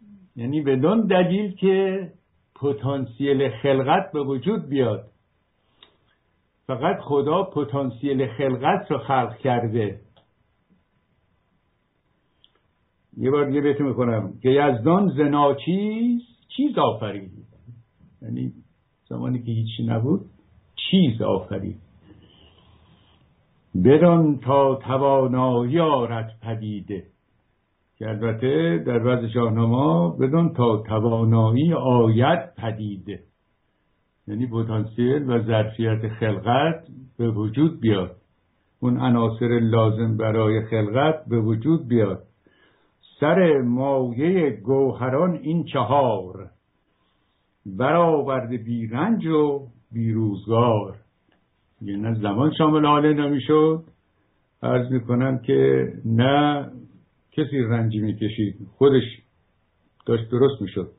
یعنی بدون دلیل که پتانسیل خلقت به وجود بیاد. فقط خدا پتانسیل خلقت رو خلق کرده. یه بار دیگه بهتون میکنم که یزدان ز ناچیز چیز آفرید. یعنی زمانی که هیچی نبود چیز آفرید. بدان تا توانایی آرد پدیده، که البته در وضع شاهنامه بدان تا توانایی آید پدیده، یعنی پتانسیل و ظرفیت خلقت به وجود بیاد، اون عناصر لازم برای خلقت به وجود بیاد. سر مایه گوهران این چهار، برآورده بی رنج و بی روزگار. یعنی زمان شامل حاله نمیشد. عرض میکنم که نه کسی رنجی میکشید، خودش داشت درست میشد.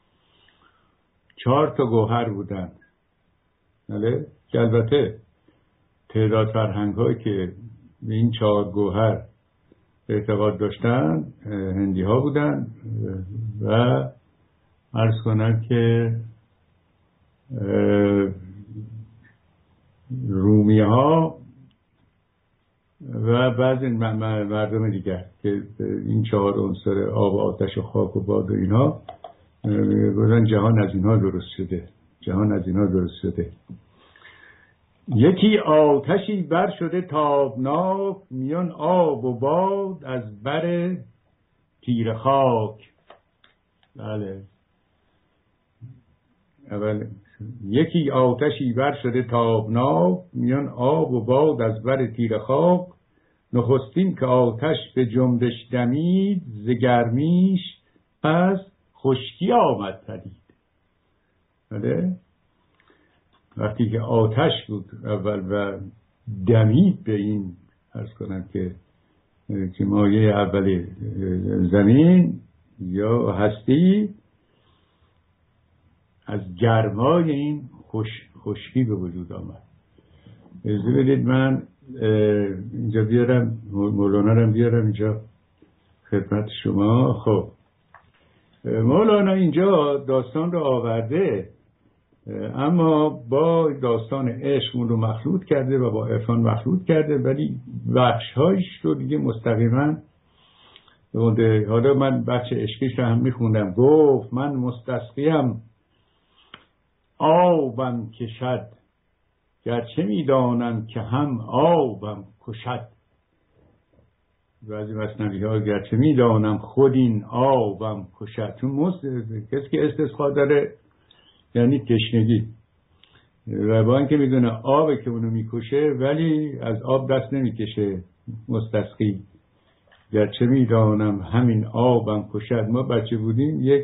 4 تا گوهر بودن، بله، که البته تعداد فرهنگ هایی که به این 4 گوهر اعتقاد داشتن هندی ها بودن و عرض کنم که رومی ها و بعضی مردم دیگر که این 4 عنصر آب و آتش و خاک و باد و اینها گفتن جهان از اینها درست شده، جهان از اینها درست شده. یکی آتشی بر شده تابناک، میان آب و باد از بر تیر خاک. بله، اول یکی آتشی بر شده تابناک، میان آب و باد از بر تیر خاک. نخستین که آتش به جنبش دمید، ز گرمیش پس خشکی آمد پدید. بله، وقتی که آتش بود اول و دمید به این عرض کنم که مایه اولی زمین یا هستی، از گرمای این خشکی به وجود آمد. اجازه بدید من اینجا بیارم مولانا رو بیارم اینجا خدمت شما. خب مولانا اینجا داستان رو آورده، اما با داستان عشق اون رو مخلوط کرده و با عرفان مخلوط کرده، ولی بخش‌هایش رو دیگه مستقیما بونده. حالا من بخش عشقیش رو هم میخوندم. گفت من مستسقیم آبم کشد، گرچه میدانم که هم آبم کشد. بعضی مثنوی ها گرچه میدانم خود این آبم کشد. چون کسی که استسقا داره یعنی تشنگی، و با اینکه میدونه آبه که اونو میکشه ولی از آب دست نمیکشه. مستسقی گرچه میدانم همین آبم کشد. ما بچه بودیم، یک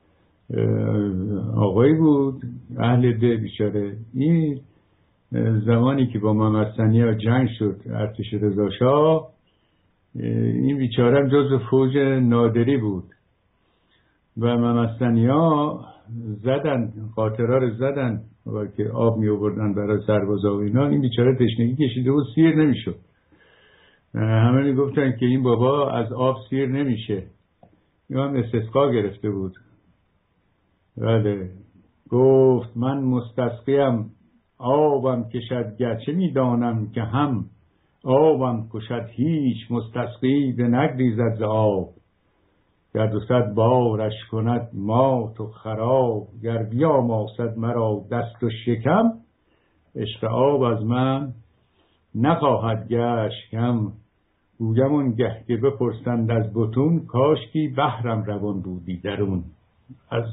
آقایی بود اهل ده بیچاره، این زمانی که با محمد ثانی جنگ شد ارتش رضا شاه، این بیچاره هم جزو فوج نادری بود و محمد ثانی زدن، قاطرها رو زدن و که آب می آوردن برای سربازا و اینا. این بیچاره تشنگی کشیده بود، سیر نمیشد. همه می گفتن که این بابا از آب سیر نمیشه. این هم استسقا گرفته بود. بله، گفت من مستسقیم آبم کشد، گرچه میدانم که هم آبم کشد. هیچ مستسقی به نگریزد ز آب، گر 200 بارش کند مات و خراب. گر بیاماسد مرا دست و شکم، عشق آب از من نخواهد گشت کم. گویم اون گه که بپرسند از بطون، کاشکی بحرم روان بودی درون. از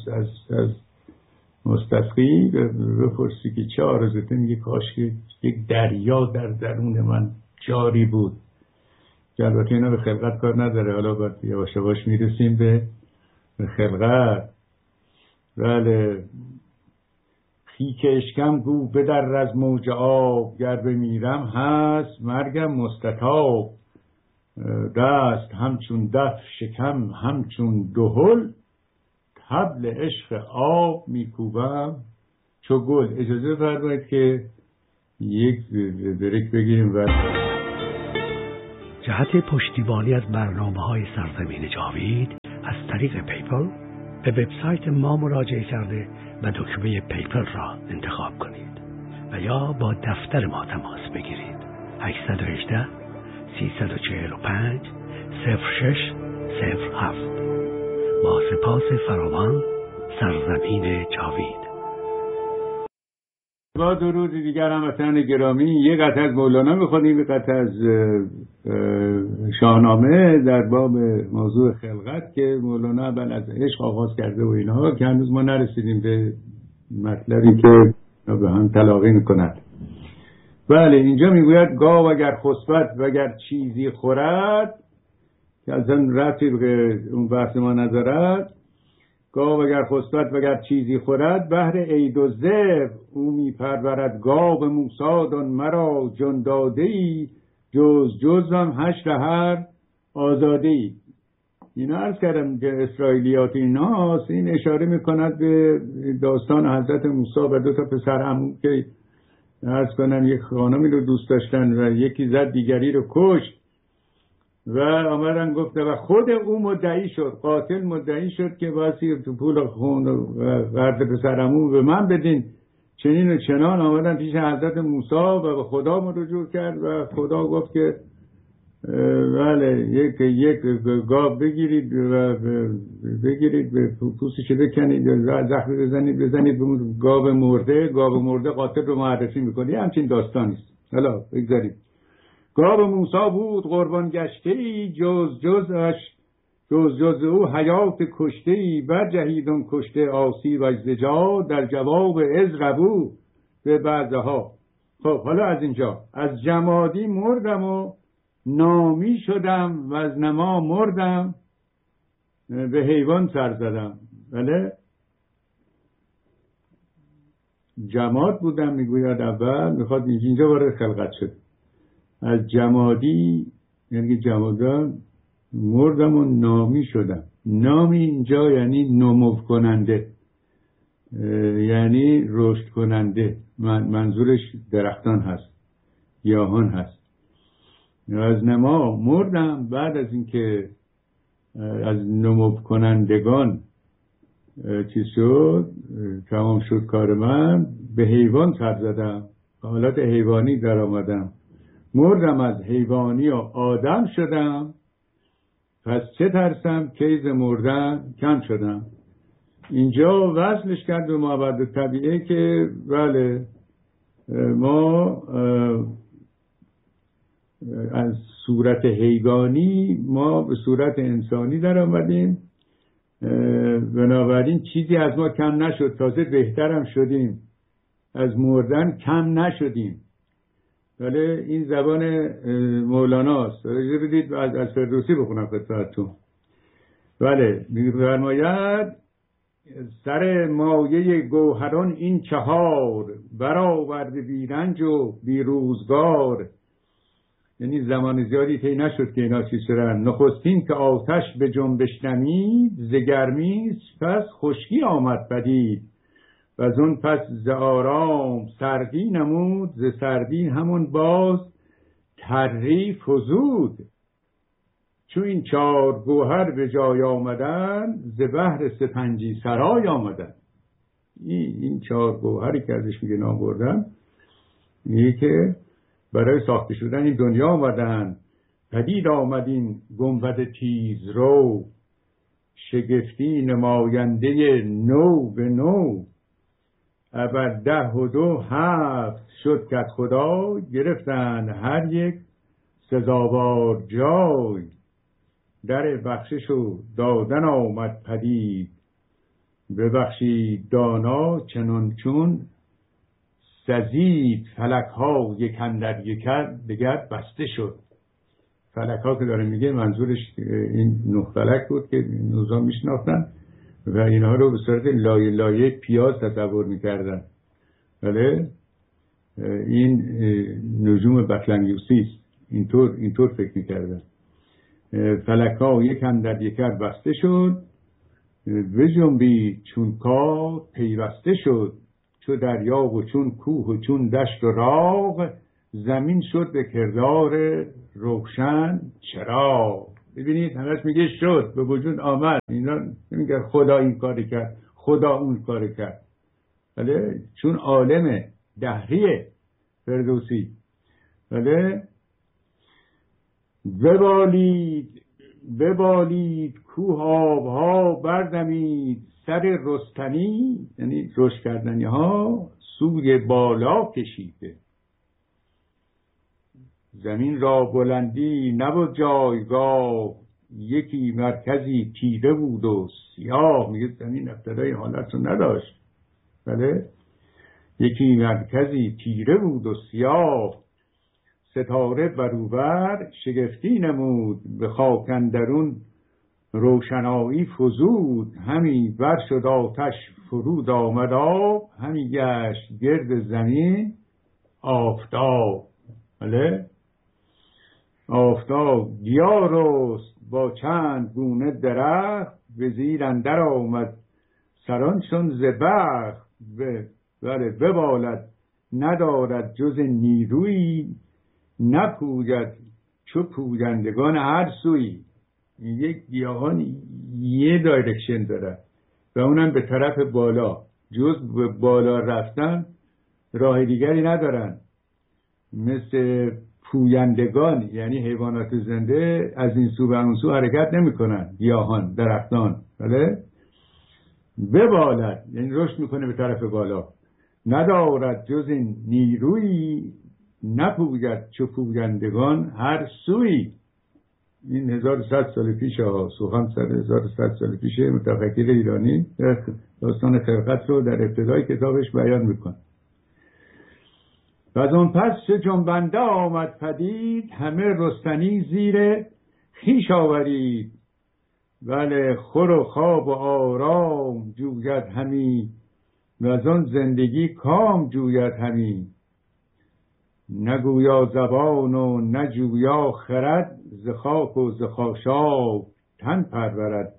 مستسقی بپرسی که چه آرزوته، میگه کاشکی یک دریا در درون من جاری بود. که البته اینا به خلقت کار نداره، حالا باید یواش یواش میرسیم به خلقت. بله، خیک اشکم گو بدر از موج آب، گر بمیرم هست مرگم مستطاب. دست همچون دف، شکم همچون دهل، طبل عشق آب میکوبم چو گل. اجازه فرمایید که یک بریک بگیریم و جهت پشتیبانی از برنامه‌های سرزمین جاوید از طریق پیپل به وبسایت ما مراجعه کرده و دکمه پیپر را انتخاب کنید و یا با دفتر ما تماس بگیرید. 818 345 0607. با سپاس فراوان، سرزمین جاوید. با درود دیگر هموطنان گرامی، یک قطعه از مولانا می‌خونیم، یک قطعه از شاهنامه در باب موضوع خلقت که مولانا اول از عشق آغاز کرده و اینها که هنوز ما نرسیدیم به مطلبی که به هم تلاقی می‌کند. بله، اینجا میگوید گاو اگر خسبد وگر چیزی خورد، که از اون ربطی به اون بحث ما ندارد. گاو اگر خسبد وگر چیزی خورد، بهر عید و زر او میپرورد. گاو موسی دان مرا جان داده ای، جزم حشر هر آزاده ای. اینا عرض کردم که اسرائیلیات ایناست. این اشاره میکند به داستان حضرت موسی و دو تا پسر عمو که عرض کنم یک خانمی رو دوست داشتن و یکی زد دیگری رو کشت و آمدن گفته و خود او مدعی شد، قاتل مدعی شد که واسی تو پول خون و قرض پسرمون به من بدین. چنین و چنان آمدن پیش حضرت موسی و به خدا رجوع کرد و خدا گفت که بله یک گاو بگیرید و بگیرید به پوستش بکنید، زخمی بزنید به اون گاو مرده قاتل رو معرفی میکنه. همچین داستانی است. حالا بگذارید. گاو موسی بود قربان گشته‌ای، جز او حیات کشته‌ای. برجهیدون کشته آسی و ازدجا، در جواب ازربو به بعضها. خب حالا از اینجا از جمادی مردم و نامی شدم و از نما مردم، به حیوان سر زدم. بله، جماد بودم میگوید اول، میخواد اینجا وارد خلقت شد. از جمادی یعنی جمادان مردم و نامی شدم. نامی اینجا یعنی نمو کننده، یعنی رشد کننده. منظورش درختان هست، گیاهان هست. از نما مردم، بعد از اینکه از نمو کنندگان چیز شد، تمام شد کار من، به حیوان سر زدم، حالت حیوانی در آمدم. مردم از حیوانی و آدم شدم، پس چه ترسم که ز مردن کم شدم. اینجا وصلش کرد به مابعد طبیعه که بله ما از صورت حیوانی ما به صورت انسانی در آمدیم، بنابراین چیزی از ما کم نشد، تازه بهترم شدیم، از مردن کم نشدیم. ولی این زبان مولاناست. اجازه بدید از فردوسی بخونم خدمتتون. بله، می‌فرماید سر مایه گوهران این چهار، برآورده بیرنج و بیروزگار. یعنی زمان زیادی طی نشد که اینا چیز شدن. نخستین که آتش به جنبش نمید، ز گرمی پس خشکی آمد پدید. و از اون پس ز آرام سردی نمود، ز سردی همون باز تری فزود. چون این چار گوهر به جای آمدن، ز بحر سپنجی سرای آمدن. این چار گوهری که ازش میگه نام بردن، میگه که برای ساخته شدن این دنیا آمدن. پدید آمدین گنبد تیز رو، شگفتی نماینده نو به نو. ابر 10 و 2 7 شد که خدا، گرفتند هر یک سزاوار جای. در بخشش و دادن آمد پدید، ببخشید دانا چنان چون سزید. فلک ها یک اندر یک دگر بسته شد. فلک ها که داره میگه منظورش این 9 فلک بود که نوزا میشناختن و اینها رو به صورت لایه لایه پیاز تصور میکردن. ولی این نجوم بطلمیوسی است. اینطور فکر میکردن. فلک ها یک اندر یک بسته شد، بجنبید چون کار پیوسته شد. چو دریا و چون کوه و چون دشت و راغ، زمین شد به کردار روشن چراغ. ببینید همش میگه شد، به وجود آمد. اینا نمیگه خدا این کاری کرد، خدا اون کاری کرد. بله، چون عالم دهریه فردوسی. بله، ببالید کوه آبها بردمید، سر رستنی یعنی رشد کردنی ها سوی بالا کشیده. زمین را بلندی نبود جایگاه، یکی مرکزی تیره بود و سیاه. میگه زمین ابتدای حالت رو نداشت. بله، یکی مرکزی تیره بود و سیاه، ستاره بروبر شگفتی نمود، به خاک اندرون روشنایی فزود. همی بر شد آتش فرود آمد آب، همی گشت گرد زمین آفتاب. بله، آفتاب گیا رست با چند گونه درخت، به زیر اندر آمد سرانشون ز بخت. بله، ببالد ندارد جز نیرویی، نپوید چو پویندگان هر سوی. یک گیاهان یه دایرکشن داره و اونم به طرف بالا، جز به بالا رفتن راه دیگری ندارن. مثل پویندگان یعنی حیوانات زنده از این سو به اون سو حرکت نمی کنن. گیاهان، درختان، بله، ببالد یعنی رشد میکنه به طرف بالا. ندارد جز نیرویی، نپوید چو پویندگان هر سوی. این 1100 سال پیش ها، سوخن 1100 سال پیشه متفکر ایرانی داستان خلقت رو در ابتدای کتابش بیان میکنه. و از اون پس چه جنبنده آمد پدید، همه رستنی زیر خویش آورید. بله، خور و خواب و آرام جوید همی، و از آن زندگی کام جوید همی. نگویا زبان و نجویا خرد، ز خاک و ز خاشاک تن پرورد.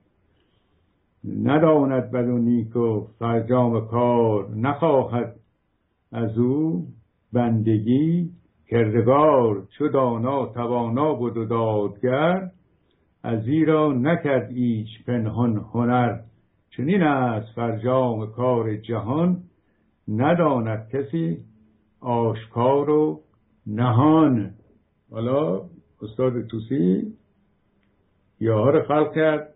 نداند بد و نیک و فرجام کار، نخواهد از او بندگی کردگار. چو دانا توانا بود و دادگر، از ایرا نکرد ایچ پنهان هنر. چنین است فرجام کار جهان، نداند کسی آشکار و نهان. حالا استاد توسی گیاها رو خلق کرد،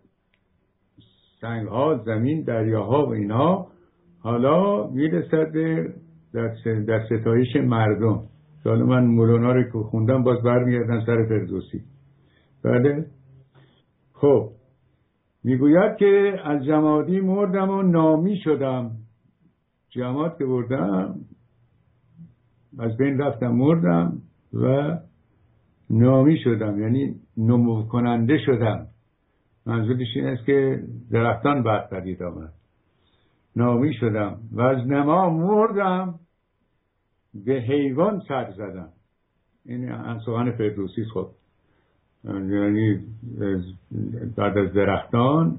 سنگها، زمین، دریاها و اینها. حالا میرسد در ستایش مردم. حالا من مولانا رو که خوندم باز برمیگردم سر فردوسی. بله، خب میگوید که از جمادی مردم و نامی شدم. جماد که بردم از بین رفتم، مردم و نامی شدم یعنی نمو کننده شدم. منظورش این است که درختان بعد پدید آمد. نامی شدم و از نما مردم، به حیوان سر زدم. این سخن فردوسی. خب یعنی بعد از درختان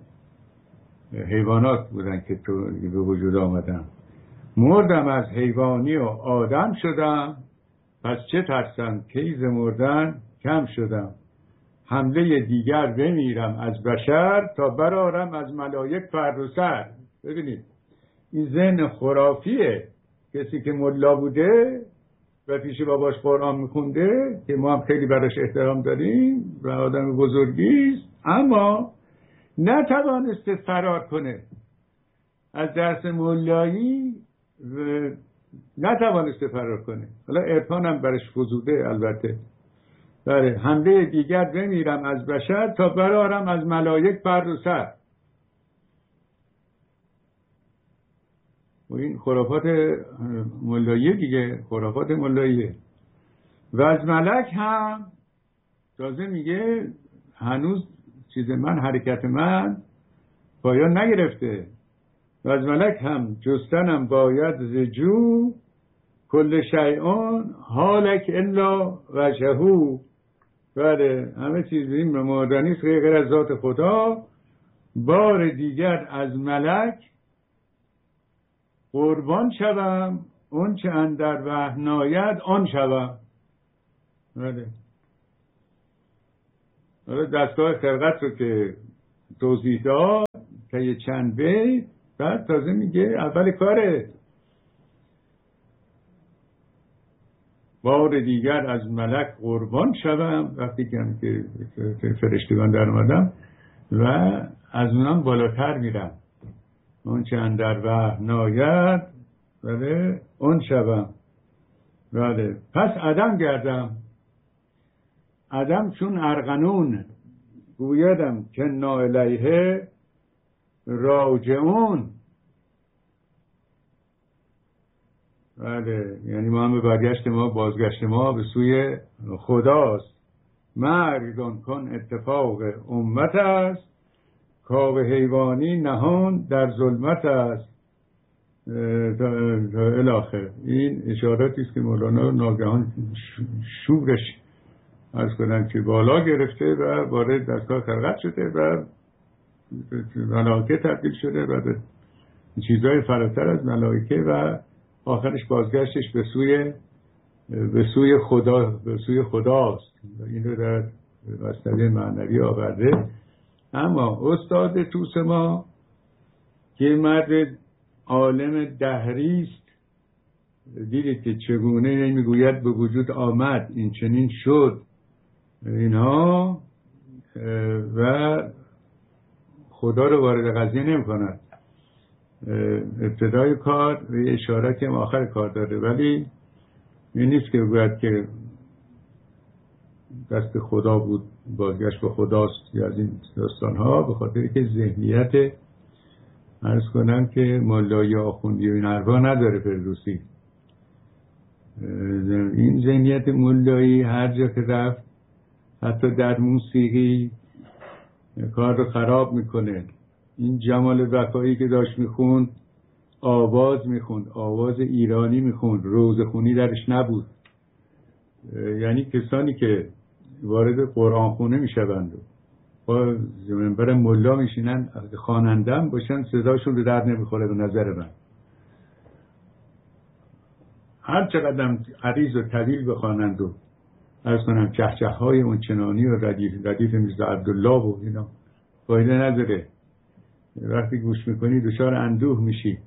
حیوانات بودن که تو به وجود آمدن. مردم از حیوانی و آدم شدم، پس چه ترسم که ز مردن کم شدم. حمله دیگر بمیرم از بشر، تا برارم از ملائک پر و سر. ببینید این ذهن خرافیه. کسی که ملا بوده و پیش باباش قرآن میخونده که ما هم خیلی براش احترام داریم و آدم بزرگیست، اما نتوانسته فرار کنه از درس ملایی، نتوانسته فرار کنه. حالا عرفان هم برش فزوده البته. بله، حمله دیگر بمیرم از بشر، تا برارم از ملائک پر و سر. و این خرافات ملاییه دیگه، خرافات ملاییه. و از ملک هم تازه میگه هنوز چیز من، حرکت من پایان نگرفته. و از ملک هم جستنم باید ز جو، کل شیئون حالک الا وجهو. بله، همه چیز این مادنیست غیر از ذات خدا. بار دیگر از ملک قربان شوم، اون چه اندر وحی ناید آن شوم. بله، حالا دستگاه خلقت رو که توضیح داد که یه چند بیت، بعد تازه میگه اول کاره بار دیگر از ملک قربان شوم، وقتی که فرشتگان در اومدم و از اونم بالاتر میرم، اون چند در وحی ناید بله اون شوم، بله پس عدم گردم. عدم چون ارغنون گویدم که ناالیه راجعون. بله یعنی ما هم به برگشت ما، بازگشت ما به سوی خداست. مرگان کن اتفاق امت است، کاو حیوانی نهان در ظلمت است. تا الاخر. این اشاراتی است که مولانا ناگهان شورش عرض کنم که بالا گرفته و وارد دستگاه خلقت شده و ملائکه تبدیل شده و به چیزهای فراتر از ملائکه و آخرش بازگشتش به سوی خداست. این رو در مصنوی معنوی آورده. اما استاد توس ما که مرد عالم دهری است، دیدید که چگونه میگوید به وجود آمد، این چنین شد اینها، و خدا رو وارد قضیه نمی کند. ابتدای کار و اشاره که آخر کار داره، ولی این نیست که بگوید که دست خدا بود بازگشت به خداست یا از این داستان ها، به خاطر که ذهنیت عرض کنم که مولایی آخوندی و این حرفا نداره فردوسی. این ذهنیت مولایی هر جا که رفت حتی در موسیقی کار رو خراب میکنه. این جمال وفایی که داشت میخوند آواز میخوند، آواز ایرانی میخوند، روزخونی درش نبود. یعنی کسانی که وارد قرآن خونه میشوند و با منبر ملا میشینن، خواننده هم باشن صداشون رو در نمیخوره به نظر من. هر چقدر عریض و طویل بخوانند و عرض کنم چهچه های اون چنانی و ردیف میرزا عبدالله و اینا فایده نداره. وقتی گوش میکنی دچار اندوه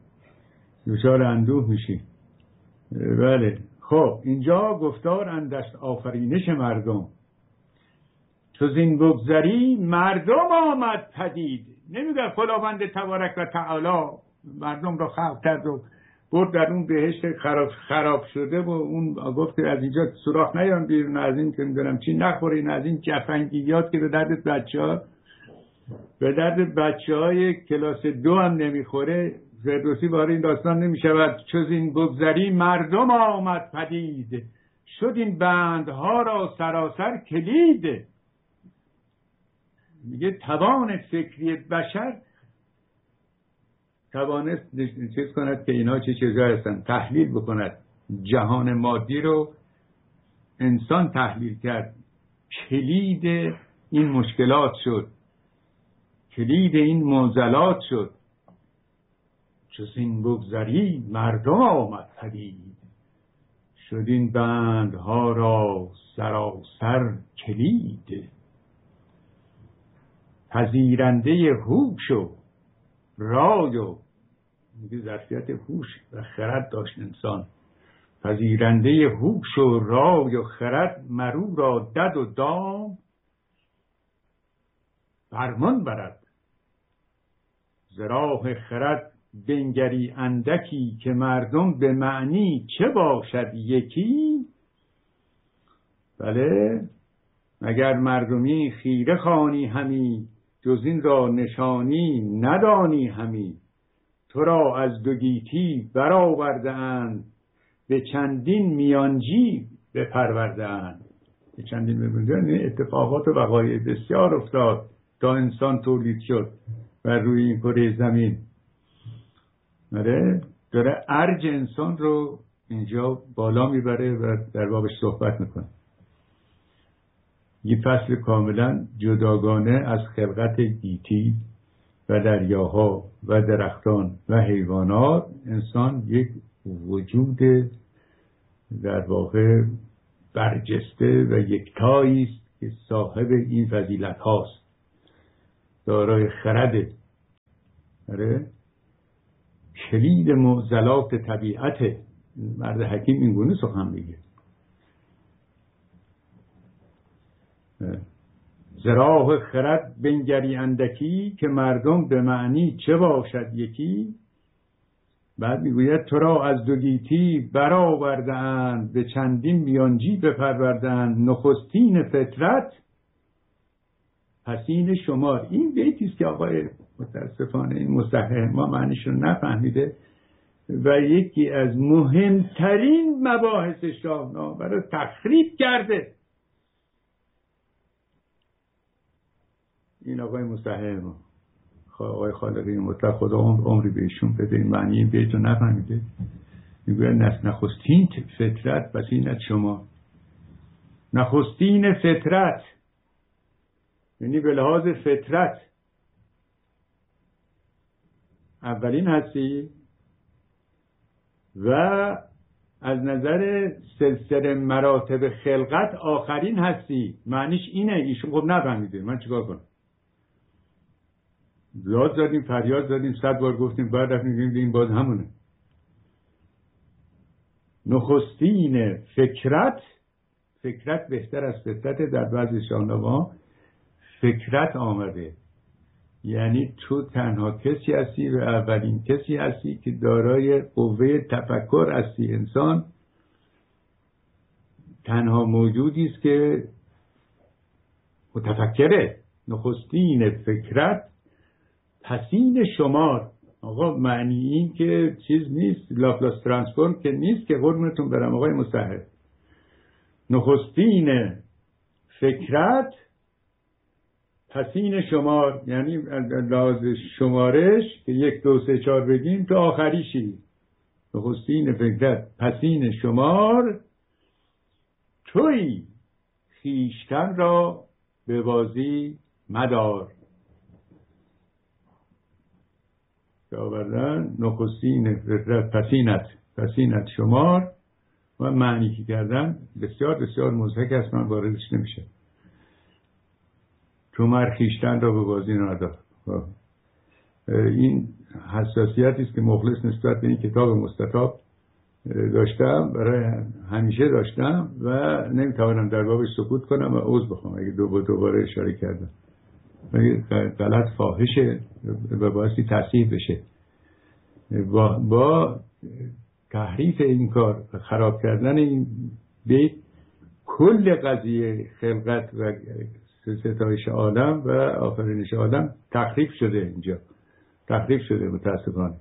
میشی. بله خب اینجا گفتار اندشت آفرینش مردم، تو زین بگذری مردم آمد پدید. نمیگه خداوند تبارک و تعالی مردم رو خلق کرد و برد در اون بهشت خراب شده و اون گفت از اینجا سوراخ نیان بیرون، از این که میدونم چی نخورین، از این جفنگیات که به درد بچه های کلاس 2 هم نمیخوره. فردوسی وارد این داستان نمیشود. چو زین بگذری مردم آمد پدید، شد این بندها را سراسر کلید. میگه توان فکری بشر توانست چیز کند که اینا چه چیزایی هستن، تحلیل بکند. جهان مادی رو انسان تحلیل کرد، کلید این مشکلات شد، کلید این معضلات شد. چو زین بگذری مردم آمد پدید، شد این بندها را سراسر کلید. پذیرنده هوش و رای و میگه ظرفیت هوش و خرد داشت انسان. پذیرنده هوش و رای و خرد، مرو را دد و دام فرمان برد. ز راه خرد بنگری اندکی، که مردم به معنی چه باشد یکی. بله مگر مردمی خیره خوانی همی، جز این را نشانی ندانی همی. تو را از دو گیتی برآورده اند، به چندین میانجی بپرورده اند. به چندین میانجی اتفاقات و وقایع بسیار افتاد تا انسان تولید شد و روی این کره زمین. داره ارج انسان رو اینجا بالا میبره و در بابش صحبت میکنه. یه فصل کاملا جداگانه از خلقت گیتی و دریاها و درختان و حیوانات، انسان یک وجود در واقع برجسته و یکتایی است که صاحب این فضیلت هاست، دارای خرده، کلید معضلات طبیعت. مرد حکیم این گونه سخن میگه. زراح خرد بنگری اندکی، که مردم به معنی چه باشد یکی. بعد میگوید تو را از دو گیتی برآورده‌اند، به چندین میانجی بپرورده‌اند. نخستین فطرت پسین شمار. این بیتی است که آقای متاسفانه این مصحح ما معنیش رو نفهمیده و یکی از مهمترین مباحث شاهنامه رو تخریب کرده. این آقای مصحح ما، آقای خالقی مطلق، خدا عمری بهشون بده، این معنی این بیت رو نفهمیده. میگوید نخستین فطرت پسینت شما. نخستین فطرت یعنی به لحاظ فطرت اولین هستی و از نظر سلسله مراتب خلقت آخرین هستی. معنیش اینه. ایشون خب نفهمیده، من چیکار کنم؟ زیاد زدیم، فریاد زدیم، 100 بار گفتیم، بعد رفتیم این باز همونه. نخستین فکرت، فکرت بهتر از فطرت. در بعضی شاهنامه‌ها فکرت آمده، یعنی تو تنها کسی هستی و اولین کسی هستی که دارای قوه تفکر هستی. انسان تنها موجودی است که متفکره. نخستین فکرت پسین شمار. آقا معنی این که چیز نیست، لاپلاس ترانسفورم که نیست که قربونتون برم آقای مصحح. نخستین فکرت پسین شمار، یعنی لحاظ شمارش که 1 2 3 4 بگیم تا آخریشی. نخستین فکرت پسین شمار، توی خویشتن را به بازی مدار. که آوردن نخستین فطرت پسینت شمار و معنی که کردن بسیار بسیار مضحک است، من واردش نمیشه. تو مر خویشتن را به بازی ندار. این حساسیتی است که مخلص نسبت به این کتاب مستطاب داشتم، برای همیشه داشتم و نمیتوانم در بابش سکوت کنم و عذر بخوام اگه دوباره اشاره کردم. غلط فاحشه و بایستی تصحیح بشه. با تحریف این کار، خراب کردن این بیت، کل قضیه خلقت و ستایش آدم و آفرینش آدم تخریب شده. اینجا تخریب شده متاسفانه.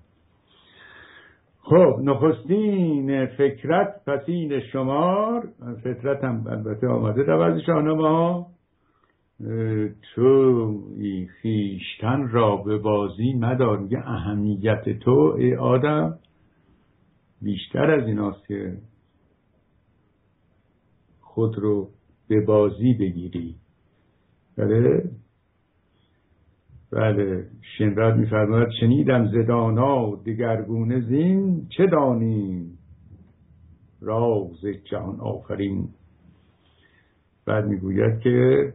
خب نخستین فکرت پسین شمار، فطرت هم البته آمده در بعضی شاهنامه‌ها. تو خویشتن را به بازی مدار. میگه اهمیت تو ای آدم بیشتر از ایناست که خود رو به بازی بگیری. بله شنراد میفرماید شنیدم ز دانا دگرگونه زین، چه دانیم راز جهان آفرین. بعد میگوید که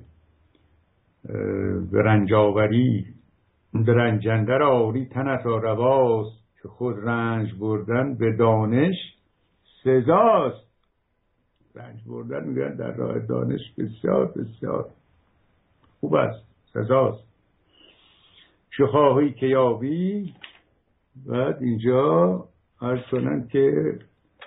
به رنجاوری به رنجندر آوری تنت را رواست، که خود رنج بردن به دانش سزاست. رنج بردن میگن در راه دانش بسیار بسیار خوب است، سزاست. چه خواهی که یابی. بعد اینجا عرض کنن که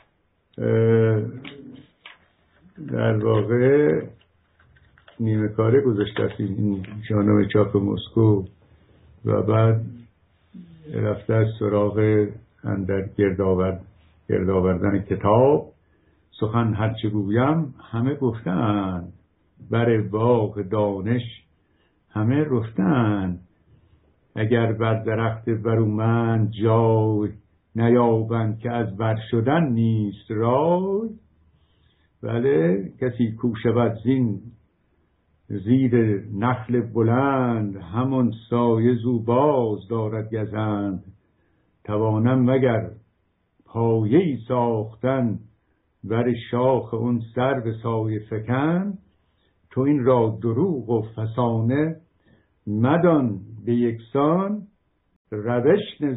در واقع نیمه کاره گذاشته است این شاهنامه چاپ مسکو و بعد رفته از سراغ اندر گرد آوردن کتاب. سخن هرچه گویم همه گفتن، بر باغ دانش همه رفتن. اگر بر درخت برومند جای، نیابند که از بر شدن نیست رای. بله کسی کو شود زین زیر نخل بلند، همون سایه زو باز دارد گزند. توانم مگر پایه‌ای ساختن، بر شاخ اون سر به سایه فکن. تو این را دروغ و فسانه مدان به یکسان، روشن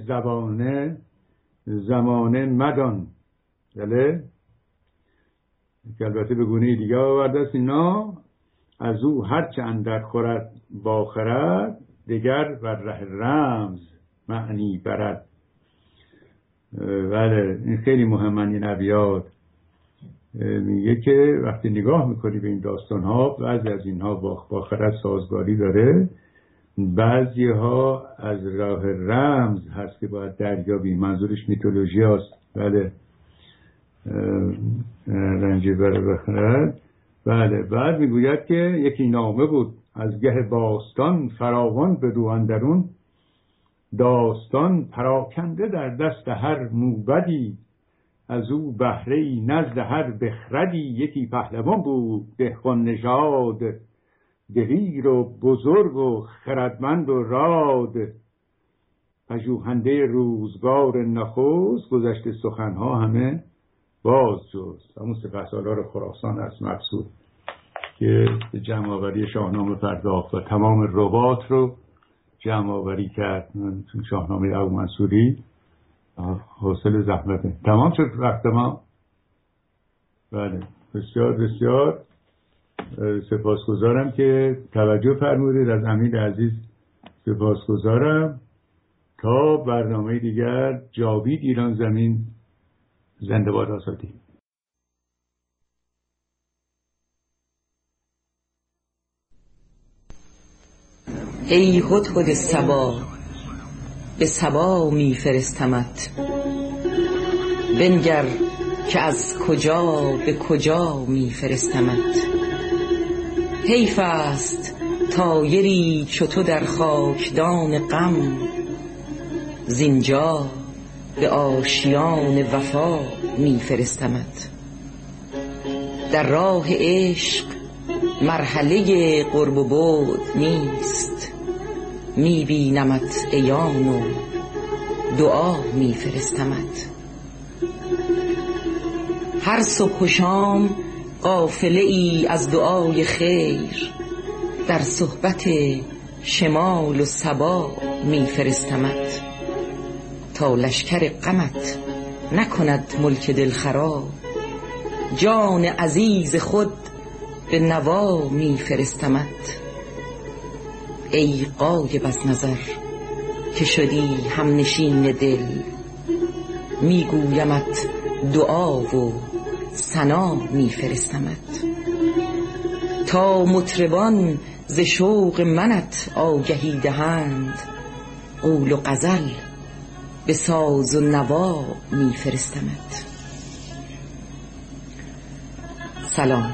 زمانه مدان. بله که البته به گونه دیگه آورده است اینا: از او هرچه اندر خورد با خرد، دگر بر ره رمز معنی برد. بله این خیلی مهمه این ابیات. میگه که وقتی نگاه میکنی به این داستان ها، بعضی از اینها با خرد سازگاری داره، بعضی ها از راه رمز هست که باید دریابی، منظورش میتولوژی هست. بله رنجی بره بخرد. بله بعد میگوید که یکی نامه بود از گه باستان، فراوان بدو اندرون داستان، پراکنده در دست هر موبدی، از او بهره‌ای نزد هر بخردی. یکی پهلوان بود دهقان نژاد، دلیر و بزرگ و خردمند و راد، پژوهنده روزگار نخست، گذشته سخنها همه باز جست. همون سپهسالار خراسان از مقصود که به جمع آوری شاهنامه پرداخت و تمام رباط رو جمع آوری کرد. شاهنامه ابو منصوری حاصل زحمته. تمام شد وقت ما. بله بسیار بسیار سپاسگزارم که توجه فرمودید. از امیر عزیز سپاسگزارم. تا برنامه دیگر، جاوید ایران زمین، زنده باد آزادی. ای هدهد صبا، به صبا می فرستمت، بنگر که از کجا به کجا می فرستمت. حیف است طایری چو تو در خاکدان غم، زینجا به آشیان وفا می فرستمت. در راه عشق مرحله قرب و بعد نیست، می بینمت عیان و دعا می فرستمت. هر صبح و شام قافله ای از دعای خیر، در صحبت شمال و صبا می فرستمت. تا لشکر غمت نکند ملک دل خراب، جان عزیز خود به نوا می فرستمت. ای غایب از نظر که شدی همنشین دل، می گویمت دعا و ثنا می فرستمت. تا مطربان ز شوق منت آگهی دهند، قول و غزل به ساز و نوا می فرستمت. سلام.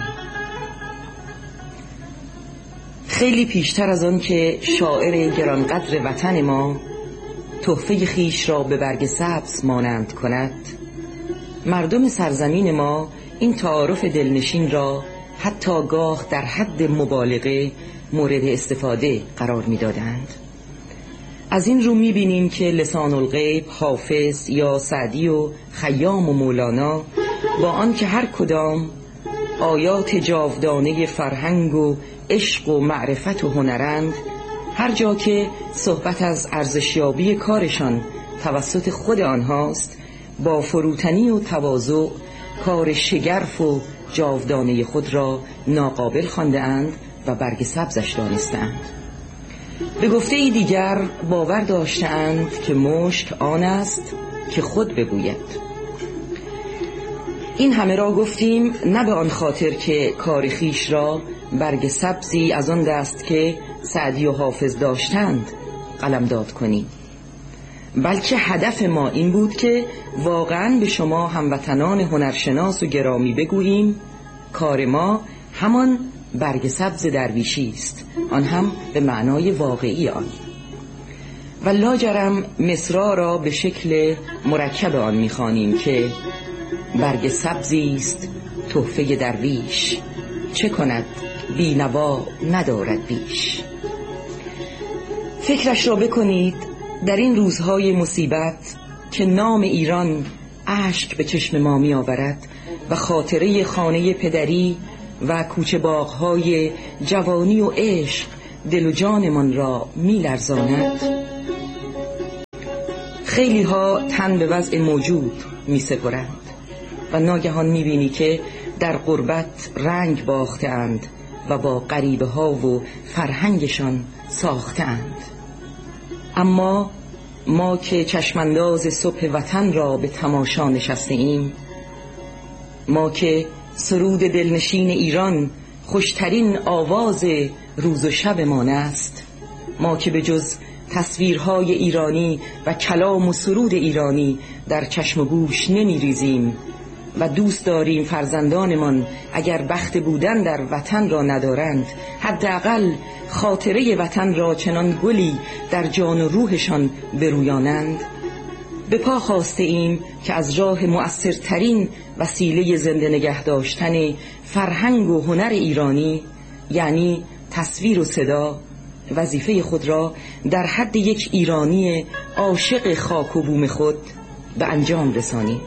خیلی پیشتر از آن که شاعر گرانقدر وطن ما تحفه خیش را به برگ سبز مانند کند، مردم سرزمین ما این تعارف دلنشین را حتی گاه در حد مبالغه مورد استفاده قرار می‌دادند. از این رو می‌بینیم که لسان الغیب، حافظ یا سعدی و خیام و مولانا با آن که هر کدام آیات جاودانه فرهنگ و عشق و معرفت و هنرند، هر جا که صحبت از ارزشیابی کارشان توسط خود آنهاست، با فروتنی و تواضع کار شگرف و جاودانه خود را ناقابل خوانده‌اند و برگ سبزش دانسته‌اند. به گفته ای دیگر باور داشته‌اند که مشک آن است که خود بگوید. این همه را گفتیم نه به آن خاطر که کار خویش را برگ سبزی از آن دست که سعدی و حافظ داشتند قلمداد کنیم، بلکه هدف ما این بود که واقعاً به شما هموطنان هنرشناس و گرامی بگوییم کار ما همان برگ سبز درویشی است، آن هم به معنای واقعی آن. و لاجرم مصرع را به شکل مرکب آن می‌خوانیم که برگ سبزی است تحفه درویش، چه کند بینوا ندارد بیش. فکرش را بکنید در این روزهای مصیبت که نام ایران اشک به چشم ما می آورد و خاطره خانه پدری و کوچه باغ‌های جوانی و عشق دل و جانمان را می‌لرزاند. خیلی ها تن به وضع موجود می‌سپرند و ناگهان می‌بینی که در غربت رنگ باخته‌اند و با غریبه ها و فرهنگشان ساخته‌اند. اما ما که چشمانداز صبح وطن را به تماشا نشسته ایم، ما که سرود دلنشین ایران خوشترین آواز روز و شبمان است، ما که به جز تصویرهای ایرانی و کلام و سرود ایرانی در چشم و گوش نمی ریزیم و دوست داریم فرزندانمان اگر بخت بودن در وطن را ندارند، حداقل خاطره وطن را چنان گلی در جان و روحشان برویانند، به پا خاسته ایم که از راه مؤثرترین وسیله زنده نگه داشتن فرهنگ و هنر ایرانی، یعنی تصویر و صدا، وظیفه خود را در حد یک ایرانی عاشق خاک و بوم خود به انجام رسانیم.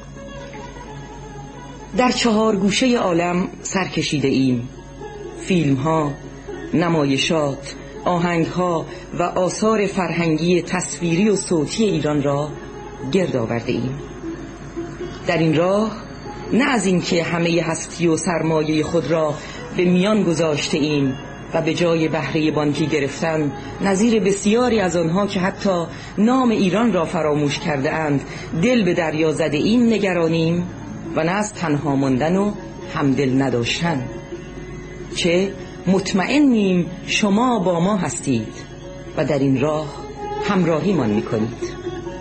در 4 گوشه عالم سر کشیده ایم، فیلم ها، نمایشات، آهنگ ها و آثار فرهنگی تصویری و صوتی ایران را گرد آورده ایم. در این راه نه از این که همه هستی و سرمایه خود را به میان گذاشته ایم و به جای بهره بانکی گرفتن نظیر بسیاری از آنها که حتی نام ایران را فراموش کرده اند دل به دریا زده ایم نگرانیم، و نه از تنها ماندن و همدل نداشتن، چه مطمئنیم شما با ما هستید و در این راه همراهیمان میکنید.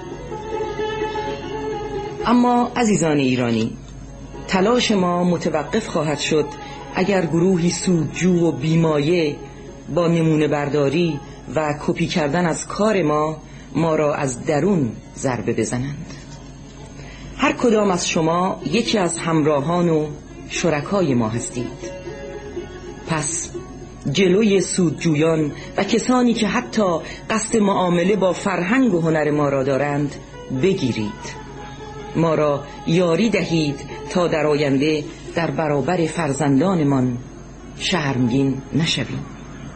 اما عزیزان ایرانی، تلاش ما متوقف خواهد شد اگر گروهی سودجو و بیمایه با نمونه برداری و کپی کردن از کار ما را از درون ضربه بزنند. هر کدام از شما یکی از همراهان و شرکای ما هستید. پس جلوی سودجویان و کسانی که حتی قصد معامله با فرهنگ و هنر ما را دارند بگیرید. ما را یاری دهید تا در آینده در برابر فرزندانمان شرمگین نشویم.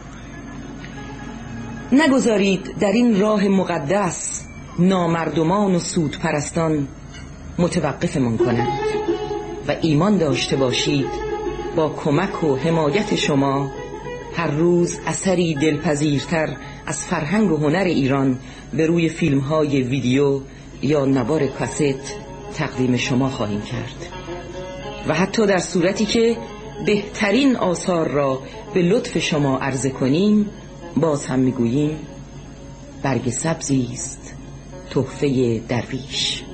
نگذارید در این راه مقدس نامردمان و سودپرستان متوقفمان کنند و ایمان داشته باشید با کمک و حمایت شما هر روز اثری دلپذیرتر از فرهنگ و هنر ایران به روی فیلم‌های ویدیو یا نوار کاست تقدیم شما خواهیم کرد، و حتی در صورتی که بهترین آثار را به لطف شما عرضه کنیم باز هم میگوییم برگ سبزی است تحفه درویش.